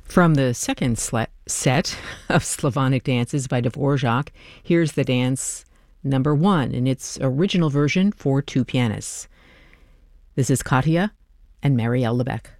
From the second set of Slavonic dances by Dvorak, here's the dance number 1 in its original version for two pianists. This is Katya and Marielle Lebec.